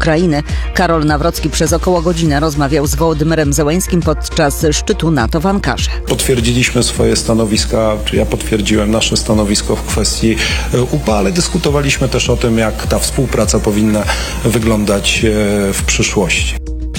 Ukrainy. Karol Nawrocki przez około godzinę rozmawiał z Wołodymyrem Zełeńskim podczas szczytu NATO w Ankarze. Potwierdziliśmy swoje stanowiska, czy ja potwierdziłem nasze stanowisko w kwestii UPA, ale dyskutowaliśmy też o tym, jak ta współpraca powinna wyglądać w przyszłości.